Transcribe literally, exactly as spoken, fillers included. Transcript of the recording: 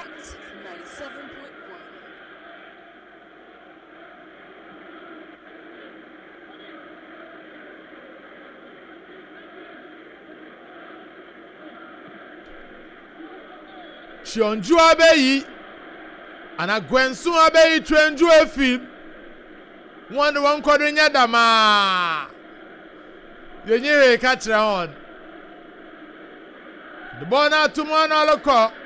That's ninety-seven point one. Chionju abeyi ana Gwensu abeyi Trenju efim one one kodo nya dama yenye ka kire on the ball na to one aloko